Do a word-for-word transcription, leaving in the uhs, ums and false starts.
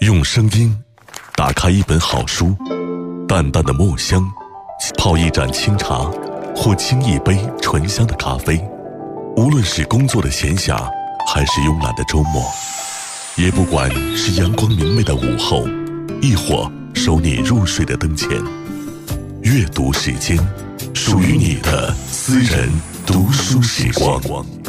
用声音打开一本好书，淡淡的墨香，泡一盏清茶，或沏一杯醇香的咖啡。无论是工作的闲暇，还是慵懒的周末，也不管是阳光明媚的午后，亦或守你入睡的灯前，阅读时间，属于你的私人读书时光。